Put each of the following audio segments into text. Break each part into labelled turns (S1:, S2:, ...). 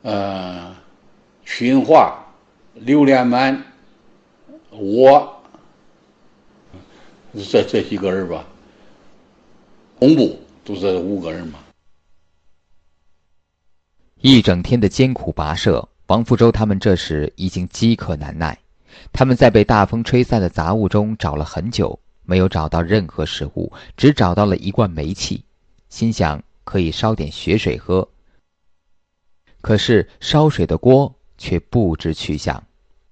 S1: 群化、刘连满、我这几个人吧，工部都是这5个人嘛。
S2: 一整天的艰苦跋涉，王福州他们这时已经饥渴难耐。他们在被大风吹散的杂物中找了很久，没有找到任何食物，只找到了一罐煤气，心想可以烧点血水喝。可是烧水的锅却不知去向。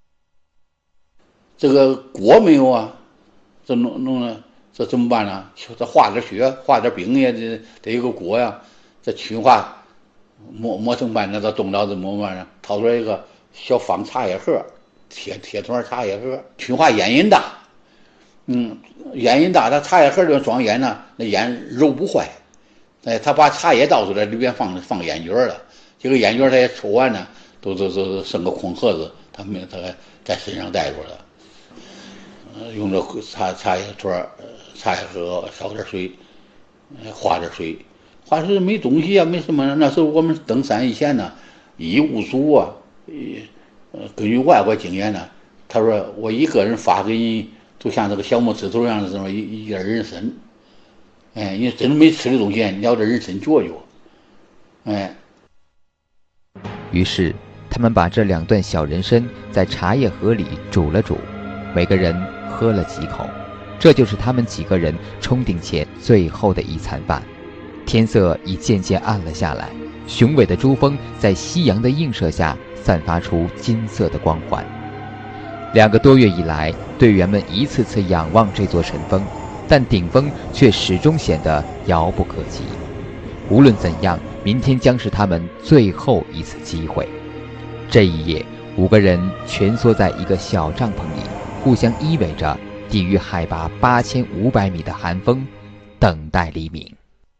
S1: 这个锅没有啊，这弄了，这怎么办呢？这化点血，化点冰也得有个锅呀。这群化磨成半，那到东岛子磨完了，掏出来一个小方茶叶盒，铁桶茶叶盒。群化烟瘾大，烟瘾大，他茶叶盒里面装烟呢，那烟揉不坏。他把茶叶倒出来，里边放烟卷了。这个烟卷他也抽完呢，都剩个空盒子，他在身上带着了。用着茶叶坨、茶叶盒烧点水，化点水。化水没东西啊，没什么。那时候我们登山以前呢，一无所啊。根据外国经验呢，他说我一个人发给你，就像这个小木指头一样的这么一点人参。你真没吃的东西，你要点人参嚼嚼。
S2: 于是他们把这2段小人参在茶叶盒里煮了煮，每个人喝了几口，这就是他们几个人冲顶前最后的一餐饭。天色已渐渐暗了下来，雄伟的珠峰在夕阳的映射下散发出金色的光环。2个多月以来，队员们一次次仰望这座神峰，但顶峰却始终显得遥不可及。无论怎样，明天将是他们最后一次机会。这一夜，5个人蜷缩在一个小帐篷里，互相依偎着，抵御海拔8500米的寒风，等待黎明。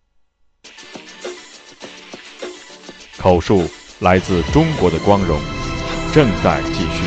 S3: 口述来自中国的光荣，正在继续。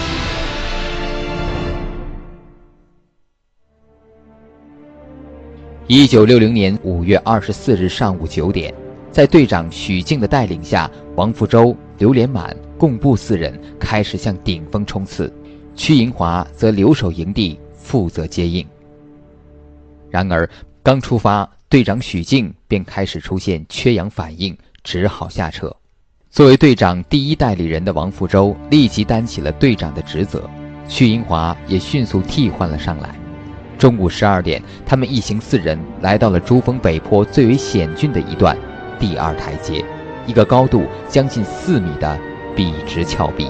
S2: 1960年5月24日上午9点，在队长许静的带领下，王福州、刘连满、贡部4人开始向顶峰冲刺，屈银华则留守营地负责接应。然而刚出发，队长许静便开始出现缺氧反应，只好下撤。作为队长第一代理人的王福州立即担起了队长的职责，屈银华也迅速替换了上来。中午12点，他们一行4人来到了珠峰北坡最为险峻的一段第2台阶，一个高度将近4米的笔直峭壁。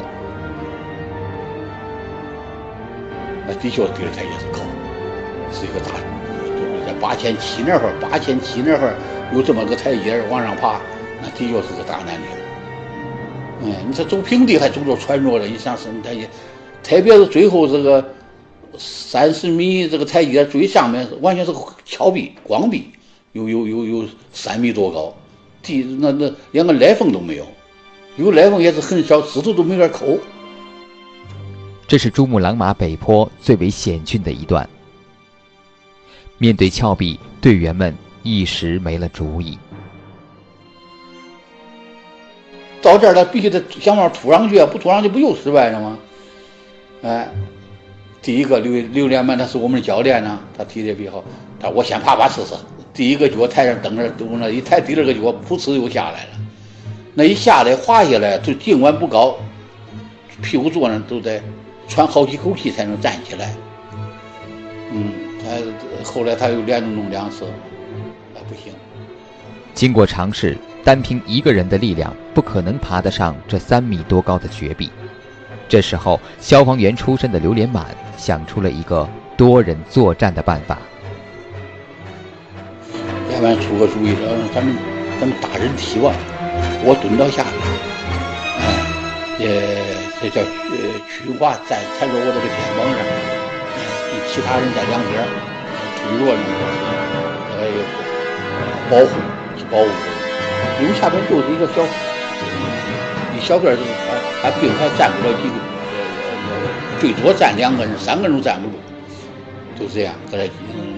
S1: 的确第2台阶是高，是一个大，在8700那会儿，8700那会儿有这么个台阶往上爬，那的确是个大难题。你这走平地还走着穿着了，你上升台阶，特别是最后这个30米这个台阶最上面完全是个峭壁，光壁，有3米多高，那连个裂缝都没有，有裂缝也是很小，石头都没法抠。
S2: 这是珠穆朗玛北坡最为险峻的一段。面对峭壁，队员们一时没了主意。
S1: 到这儿他必须得想法突上去，不突上去不又失败了吗？第一个刘连满他是我们的教练呢，他提的比较好，他说我先爬试试。第一个脚台上蹬着蹬了一抬，第2个脚噗呲又下来了。那一下来滑下来，就尽管不高，屁股坐那都得喘好几口气才能站起来。后来他又连着弄2次，不行。
S2: 经过尝试，单凭1个人的力量不可能爬得上这3米多高的绝壁。这时候，消防员出身的刘连满想出了一个多人作战的办法。
S1: 连满出个主意，咱们打人梯吧，我蹲到下面，这叫屈华踩着我这个肩膀上，其他人在2边推着保护。因为下边就是一个小个，还站不了几个，最多站2个人，3个人都站不住，就这样，在这